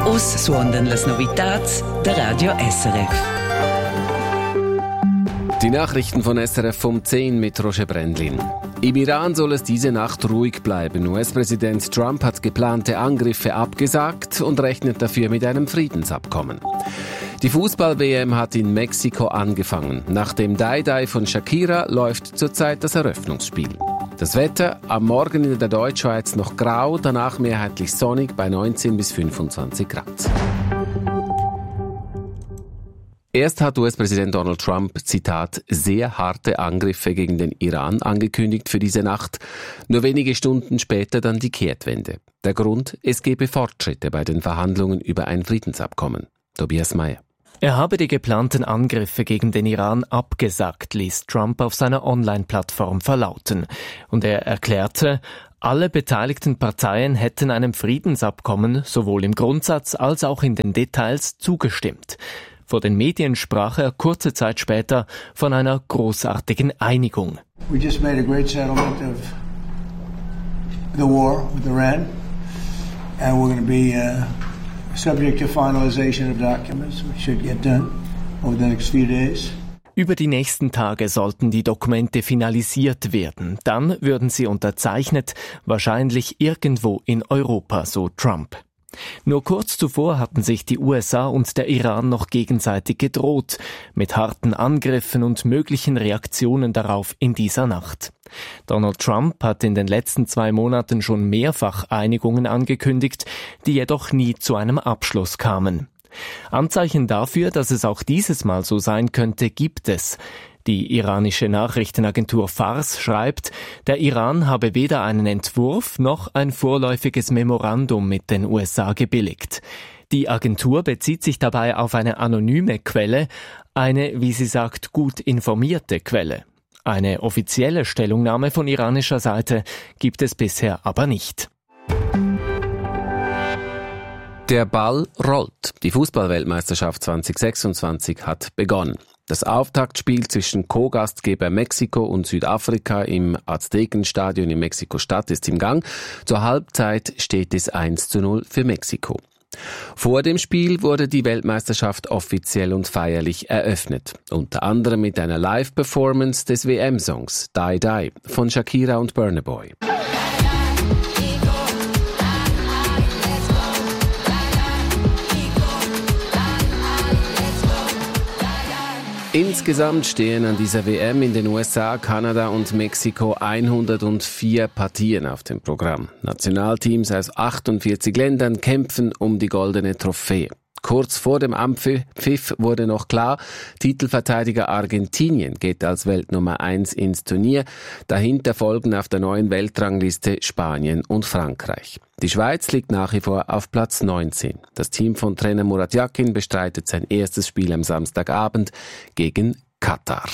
Us suondan las novitats der Radio SRF. Die Nachrichten von SRF um 10 mit Roger Brendlin. Im Iran soll es diese Nacht ruhig bleiben. US-Präsident Trump hat geplante Angriffe abgesagt und rechnet dafür mit einem Friedensabkommen. Die Fußball-WM hat in Mexiko angefangen. Nach dem Die-Die von Shakira läuft zurzeit das Eröffnungsspiel. Das Wetter am Morgen in der Deutschschweiz noch grau, danach mehrheitlich sonnig bei 19 bis 25 Grad. Erst hat US-Präsident Donald Trump, Zitat, sehr harte Angriffe gegen den Iran angekündigt für diese Nacht. Nur wenige Stunden später dann die Kehrtwende. Der Grund, es gebe Fortschritte bei den Verhandlungen über ein Friedensabkommen. Tobias Meyer. Er habe die geplanten Angriffe gegen den Iran abgesagt, ließ Trump auf seiner Online-Plattform verlauten. Und er erklärte, alle beteiligten Parteien hätten einem Friedensabkommen sowohl im Grundsatz als auch in den Details zugestimmt. Vor den Medien sprach er kurze Zeit später von einer großartigen Einigung. We just made a great settlement of the war with Iran, and we're going to be subject to finalization of documents, which should get done over the next few days. Über die nächsten Tage sollten die Dokumente finalisiert werden. Dann würden sie unterzeichnet, wahrscheinlich irgendwo in Europa, so Trump. Nur kurz zuvor hatten sich die USA und der Iran noch gegenseitig gedroht, mit harten Angriffen und möglichen Reaktionen darauf in dieser Nacht. Donald Trump hat in den letzten 2 Monaten schon mehrfach Einigungen angekündigt, die jedoch nie zu einem Abschluss kamen. Anzeichen dafür, dass es auch dieses Mal so sein könnte, gibt es. Die iranische Nachrichtenagentur Fars schreibt, der Iran habe weder einen Entwurf noch ein vorläufiges Memorandum mit den USA gebilligt. Die Agentur bezieht sich dabei auf eine anonyme Quelle, eine, wie sie sagt, gut informierte Quelle. Eine offizielle Stellungnahme von iranischer Seite gibt es bisher aber nicht. Der Ball rollt. Die Fußball-Weltmeisterschaft 2026 hat begonnen. Das Auftaktspiel zwischen Co-Gastgeber Mexiko und Südafrika im Aztekenstadion in Mexiko-Stadt ist im Gang. Zur Halbzeit steht es 1:0 für Mexiko. Vor dem Spiel wurde die Weltmeisterschaft offiziell und feierlich eröffnet. Unter anderem mit einer Live-Performance des WM-Songs Die Die von Shakira und Burna Boy. Insgesamt stehen an dieser WM in den USA, Kanada und Mexiko 104 Partien auf dem Programm. Nationalteams aus 48 Ländern kämpfen um die goldene Trophäe. Kurz vor dem Anpfiff wurde noch klar, Titelverteidiger Argentinien geht als Weltnummer 1 ins Turnier. Dahinter folgen auf der neuen Weltrangliste Spanien und Frankreich. Die Schweiz liegt nach wie vor auf Platz 19. Das Team von Trainer Murat Yakin bestreitet sein erstes Spiel am Samstagabend gegen Katar.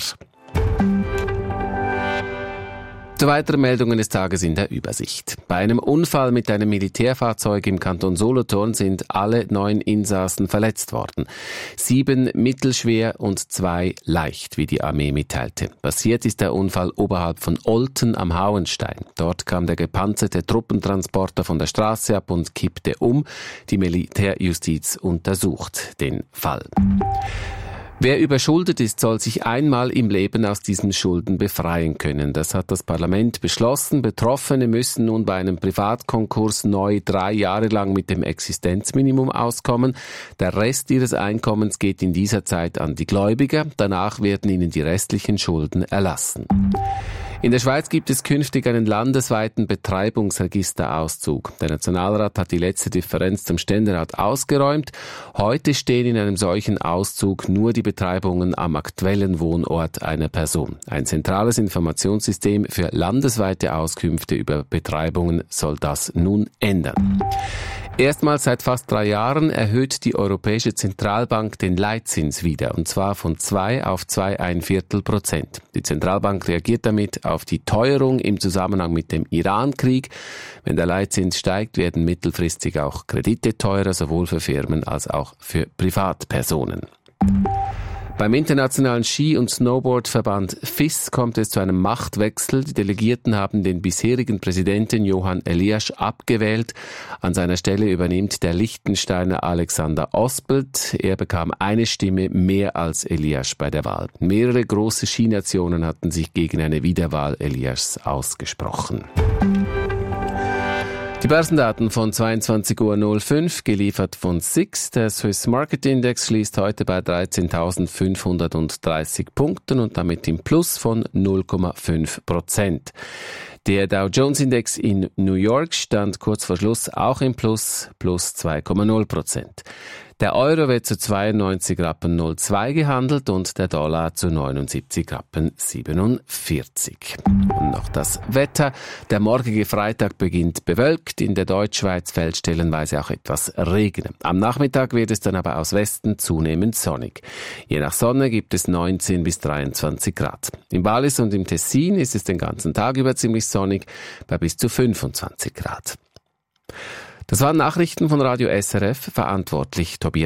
Zu weiteren Meldungen des Tages in der Übersicht. Bei einem Unfall mit einem Militärfahrzeug im Kanton Solothurn sind alle 9 Insassen verletzt worden. 7 mittelschwer und 2 leicht, wie die Armee mitteilte. Passiert ist der Unfall oberhalb von Olten am Hauenstein. Dort kam der gepanzerte Truppentransporter von der Straße ab und kippte um. Die Militärjustiz untersucht den Fall. Wer überschuldet ist, soll sich einmal im Leben aus diesen Schulden befreien können. Das hat das Parlament beschlossen. Betroffene müssen nun bei einem Privatkonkurs neu 3 Jahre lang mit dem Existenzminimum auskommen. Der Rest ihres Einkommens geht in dieser Zeit an die Gläubiger. Danach werden ihnen die restlichen Schulden erlassen. In der Schweiz gibt es künftig einen landesweiten Betreibungsregisterauszug. Der Nationalrat hat die letzte Differenz zum Ständerat ausgeräumt. Heute stehen in einem solchen Auszug nur die Betreibungen am aktuellen Wohnort einer Person. Ein zentrales Informationssystem für landesweite Auskünfte über Betreibungen soll das nun ändern. Erstmals seit fast 3 Jahren erhöht die Europäische Zentralbank den Leitzins wieder, und zwar von 2 auf 2,25%. Die Zentralbank reagiert damit auf die Teuerung im Zusammenhang mit dem Iran-Krieg. Wenn der Leitzins steigt, werden mittelfristig auch Kredite teurer, sowohl für Firmen als auch für Privatpersonen. Beim Internationalen Ski- und Snowboardverband FIS kommt es zu einem Machtwechsel. Die Delegierten haben den bisherigen Präsidenten Johan Eliasch abgewählt. An seiner Stelle übernimmt der Liechtensteiner Alexander Ospelt. Er bekam eine Stimme mehr als Eliasch bei der Wahl. Mehrere große Skinationen hatten sich gegen eine Wiederwahl Eliaschs ausgesprochen. Die Börsendaten von 22.05 Uhr, geliefert von SIX. Der Swiss Market Index schließt heute bei 13.530 Punkten und damit im Plus von 0,5%. Der Dow Jones Index in New York stand kurz vor Schluss auch im Plus, plus 2,0%. Der Euro wird zu 92,02 Rappen gehandelt und der Dollar zu 79,47 Rappen. Und noch das Wetter. Der morgige Freitag beginnt bewölkt. In der Deutschschweiz fällt stellenweise auch etwas Regen. Am Nachmittag wird es dann aber aus Westen zunehmend sonnig. Je nach Sonne gibt es 19 bis 23 Grad. Im Wallis und im Tessin ist es den ganzen Tag über ziemlich sonnig bei bis zu 25 Grad. Das waren Nachrichten von Radio SRF, verantwortlich Tobias